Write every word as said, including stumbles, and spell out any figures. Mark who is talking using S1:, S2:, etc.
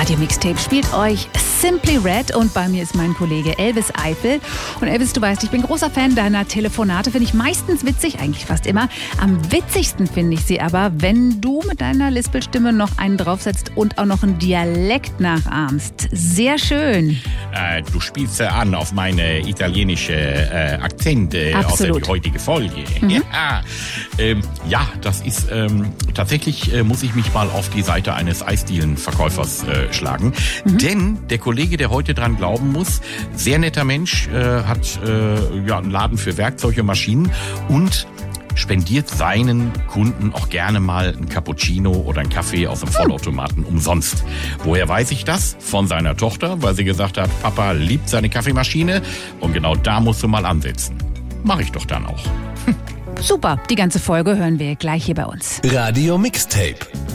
S1: Radio Mixtape spielt euch Simply Red und bei mir ist mein Kollege Elvis Eifel. Und Elvis, du weißt, ich bin großer Fan deiner Telefonate, finde ich meistens witzig, eigentlich fast immer. Am witzigsten finde ich sie aber, wenn du mit deiner Lispelstimme noch einen draufsetzt und auch noch einen Dialekt nachahmst. Sehr schön.
S2: Äh, du spielst äh, an auf meine italienische äh, Akzente aus der heutigen Folge. Mhm. Ja, ähm, ja, das ist ähm, tatsächlich, äh, muss ich mich mal auf die Seite eines Eisdielenverkäufers äh, schlagen. Mhm. Denn der Kollege, der heute dran glauben muss, sehr netter Mensch, äh, hat äh, ja, einen Laden für Werkzeuge und Maschinen und spendiert seinen Kunden auch gerne mal ein Cappuccino oder einen Kaffee aus dem Vollautomaten umsonst. Woher weiß ich das? Von seiner Tochter, weil sie gesagt hat, Papa liebt seine Kaffeemaschine und genau da musst du mal ansetzen. Mach ich doch dann auch.
S1: Super, die ganze Folge hören wir gleich hier bei uns.
S3: Radio Mixtape.